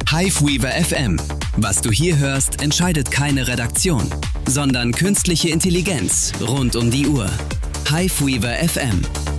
Hiveweaver FM. Was du hier hörst, entscheidet keine Redaktion, sondern künstliche Intelligenz rund um die Uhr. Hiveweaver FM.